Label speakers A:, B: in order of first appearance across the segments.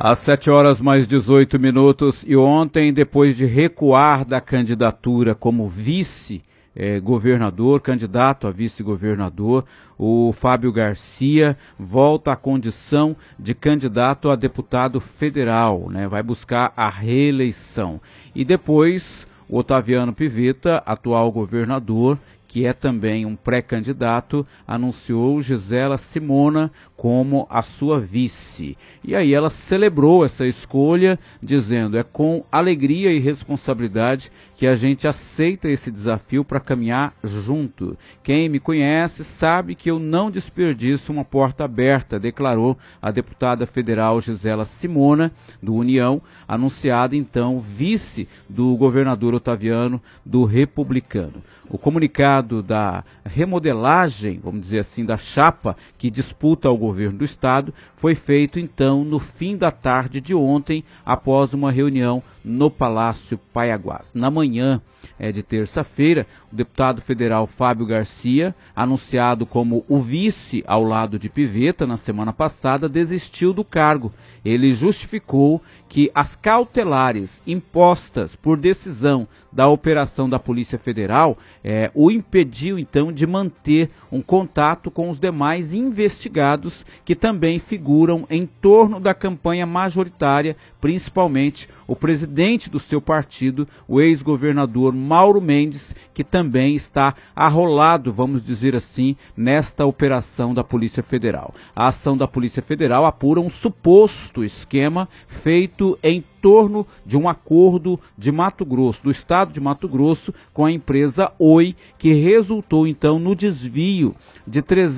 A: Às 7h mais 18 e ontem, depois de recuar da candidatura como vice-governador, candidato a vice-governador, o Fábio Garcia volta à condição de candidato a deputado federal, né? Vai buscar a reeleição. E depois, o Otaviano Pivetta, atual governador, que é também um pré-candidato, anunciou Gisela Simona como a sua vice. E aí ela celebrou essa escolha, dizendo: é com alegria e responsabilidade que a gente aceita esse desafio para caminhar junto. Quem me conhece sabe que eu não desperdiço uma porta aberta, declarou a deputada federal Gisela Simona, do União, anunciada então vice do governador Otaviano, do Republicano. O comunicado da remodelagem, vamos dizer assim, da chapa que disputa o governo do estado, foi feito então no fim da tarde de ontem, após uma reunião no Palácio Paiaguás. Na manhã de terça-feira, o deputado federal Fábio Garcia, anunciado como o vice ao lado de Pivetta na semana passada, desistiu do cargo. Ele justificou que as cautelares impostas por decisão da operação da Polícia Federal o impediu então de manter um contato com os demais investigados que também figuram em torno da campanha majoritária, principalmente o presidente do seu partido, o ex-governador Mauro Mendes, que também está arrolado, vamos dizer assim, nesta operação da Polícia Federal. A ação da Polícia Federal apura um suposto esquema feito em torno de um acordo de Mato Grosso, do estado de Mato Grosso, com a empresa Oi, que resultou então no desvio de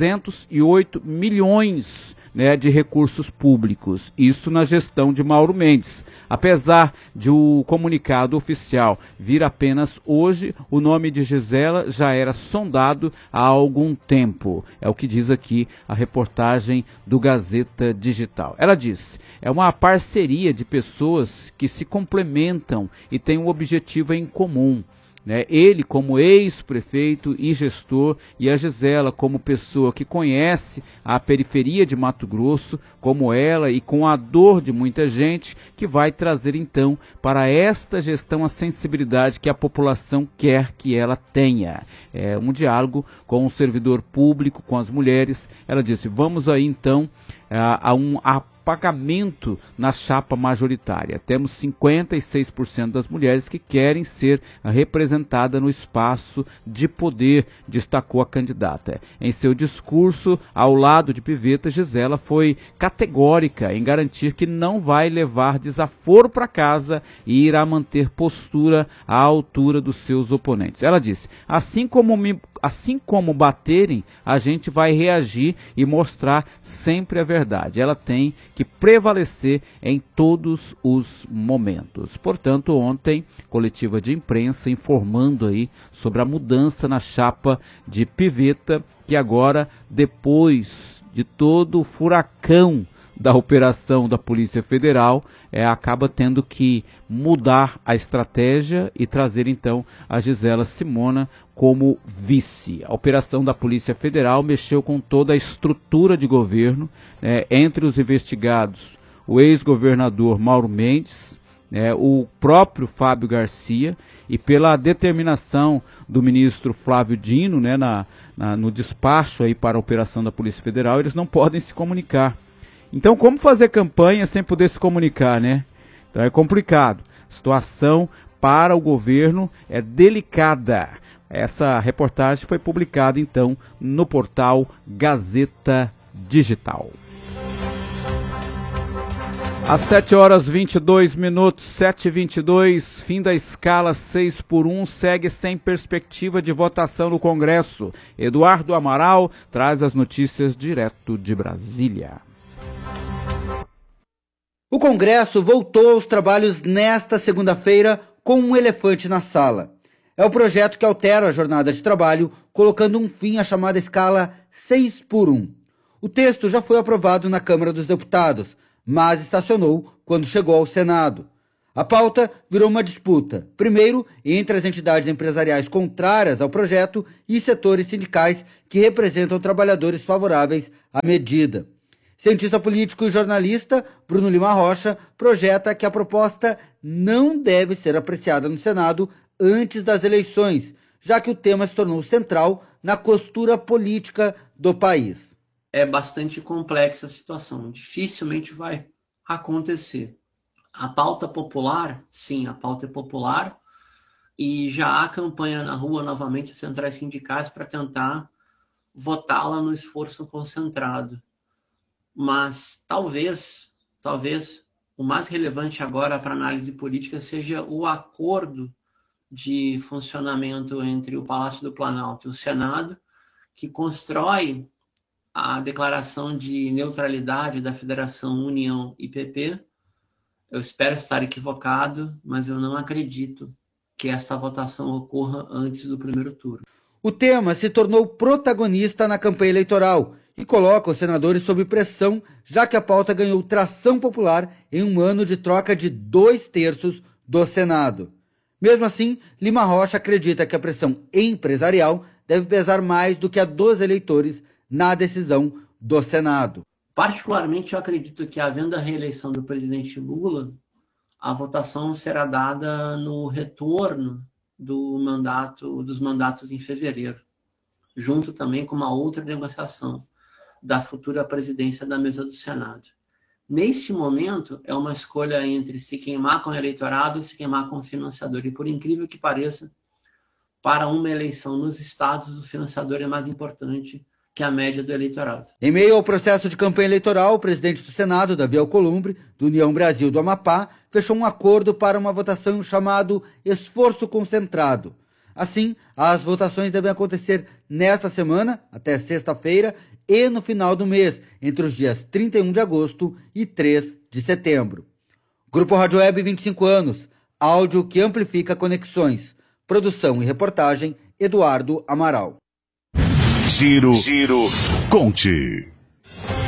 A: 308 milhões de recursos públicos, isso na gestão de Mauro Mendes. Apesar de o comunicado oficial vir apenas hoje, o nome de Gisela já era sondado há algum tempo. É o que diz aqui a reportagem do Gazeta Digital. Ela diz: é uma parceria de pessoas que se complementam e têm um objetivo em comum. Ele como ex-prefeito e gestor, e a Gisela como pessoa que conhece a periferia de Mato Grosso, como ela, e com a dor de muita gente, que vai trazer então para esta gestão a sensibilidade que a população quer que ela tenha. É um diálogo com o servidor público, com as mulheres. Ela disse: vamos aí então a um pagamento na chapa majoritária. Temos 56% das mulheres que querem ser representadas no espaço de poder, destacou a candidata. Em seu discurso, ao lado de Pivetta, Gisela foi categórica em garantir que não vai levar desaforo para casa e irá manter postura à altura dos seus oponentes. Ela disse: assim como baterem, a gente vai reagir e mostrar sempre a verdade. Ela tem que prevalecer em todos os momentos. Portanto, ontem, coletiva de imprensa informando aí sobre a mudança na chapa de Pivetta, que agora, depois de todo o furacão da operação da Polícia Federal, acaba tendo que mudar a estratégia e trazer então a Gisela Simona como vice. A operação da Polícia Federal mexeu com toda a estrutura de governo, entre os investigados o ex-governador Mauro Mendes, o próprio Fábio Garcia, e pela determinação do ministro Flávio Dino, no despacho aí para a operação da Polícia Federal, eles não podem se comunicar. Então, como fazer campanha sem poder se comunicar, Então é complicado. A situação para o governo é delicada. Essa reportagem foi publicada, então, no portal Gazeta Digital. Às 7h22, 7h22, fim da escala 6x1, segue sem perspectiva de votação no Congresso. Eduardo Amaral traz as notícias direto de Brasília.
B: O Congresso voltou aos trabalhos nesta segunda-feira com um elefante na sala. É o projeto que altera a jornada de trabalho, colocando um fim à chamada escala 6x1. O texto já foi aprovado na Câmara dos Deputados, mas estacionou quando chegou ao Senado. A pauta virou uma disputa, primeiro entre as entidades empresariais contrárias ao projeto e setores sindicais que representam trabalhadores favoráveis à medida. Cientista político e jornalista Bruno Lima Rocha projeta que a proposta não deve ser apreciada no Senado antes das eleições, já que o tema se tornou central na costura política do país.
C: É bastante complexa a situação, dificilmente vai acontecer. A pauta popular, sim, a pauta é popular, e já há campanha na rua novamente, as centrais sindicais, para tentar votá-la no esforço concentrado. Mas talvez o mais relevante agora para análise política seja o acordo de funcionamento entre o Palácio do Planalto e o Senado, que constrói a declaração de neutralidade da Federação União e PP. Eu espero estar equivocado, mas eu não acredito que esta votação ocorra antes do primeiro turno.
B: O tema se tornou protagonista na campanha eleitoral e coloca os senadores sob pressão, já que a pauta ganhou tração popular em um ano de troca de 2/3 do Senado. Mesmo assim, Lima Rocha acredita que a pressão empresarial deve pesar mais do que a dos eleitores na decisão do Senado.
C: Particularmente, eu acredito que, havendo a reeleição do presidente Lula, a votação será dada no retorno dos mandatos em fevereiro, junto também com uma outra negociação da futura presidência da mesa do Senado. Neste momento, é uma escolha entre se queimar com o eleitorado e se queimar com o financiador. E, por incrível que pareça, para uma eleição nos estados, o financiador é mais importante que a média do eleitorado.
B: Em meio ao processo de campanha eleitoral, o presidente do Senado, Davi Alcolumbre, do União Brasil do Amapá, fechou um acordo para uma votação chamado Esforço Concentrado. Assim, as votações devem acontecer nesta semana, até sexta-feira, e no final do mês, entre os dias 31 de agosto e 3 de setembro. Grupo Rádio Web 25 anos, áudio que amplifica conexões. Produção e reportagem, Eduardo Amaral.
D: Giro Conte.